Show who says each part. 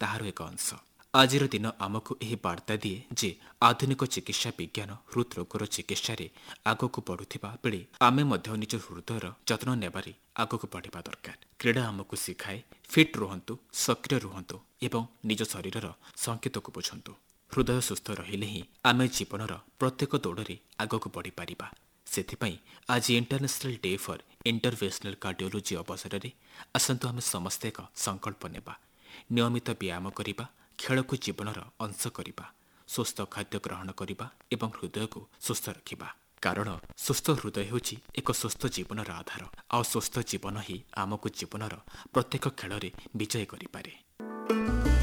Speaker 1: ତାହାର ଏକ ଅଂଶ। ଆଜିର ଦିନ ଆମକୁ ଏହି ବାର୍ତ୍ତା ଦିଏ ଯେ ଆଧୁନିକ ଚିକିତ୍ସା ବିଜ୍ଞାନ ହୃଦରୋଗର ଚିକିତ୍ସାରେ ଆଗକୁ ବଢ଼ୁଥିବା ବେଳେ ଆମେ ମଧ୍ୟ ନିଜ ହୃଦୟର ଯତ୍ନ ନେବାରେ ଆଗକୁ ବଢ଼ିବା ଦରକାର। କ୍ରୀଡ଼ା ଆମକୁ ଶିଖାଏ ଫିଟ୍ ରୁହନ୍ତୁ, ସକ୍ରିୟ ରୁହନ୍ତୁ ଏବଂ ନିଜ ଶରୀରର ସଂକେତକୁ ବୁଝନ୍ତୁ। ହୃଦୟ ସୁସ୍ଥ ରହିଲେ ହିଁ ଆମେ ଜୀବନର ପ୍ରତ୍ୟେକ ଦୌଡ଼ରେ ଆଗକୁ ବଢ଼ିପାରିବା। ସେଥିପାଇଁ ଆଜି ଇଣ୍ଟରନ୍ୟାସନାଲ ଡେ ଫର୍ ଇଣ୍ଟରଭେନ୍ସନାଲ କାର୍ଡିଓଲୋଜି ଅବସରରେ ଆସନ୍ତୁ ଆମେ ସମସ୍ତେ ଏକ ସଂକଳ୍ପ ନେବା। ନିୟମିତ ବ୍ୟାୟାମ କରିବା, ଖେଳକୁ ଜୀବନର ଅଂଶ କରିବା, ସୁସ୍ଥ ଖାଦ୍ୟ ଗ୍ରହଣ କରିବା ଏବଂ ହୃଦୟକୁ ସୁସ୍ଥ ରଖିବା। କାରଣ ସୁସ୍ଥ ହୃଦୟ ହେଉଛି ଏକ ସୁସ୍ଥ ଜୀବନର ଆଧାର। ଆଉ ସୁସ୍ଥ ଜୀବନ ହିଁ ଆମକୁ ଜୀବନର ପ୍ରତ୍ୟେକ ଖେଳରେ ବିଜୟ କରିପାରେ।